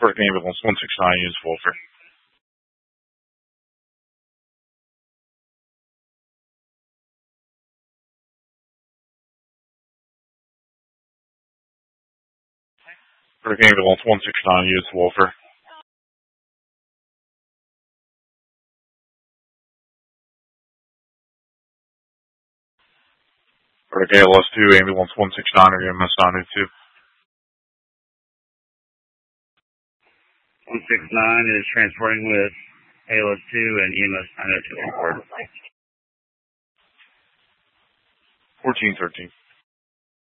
Work ambulance 169 units Wolfer. Work ambulance 169 units Wolfer. Work ALS 2 ambulance 169 or EMS 902. 169 is transporting with ALS 2 and EMS 902 report. 1413.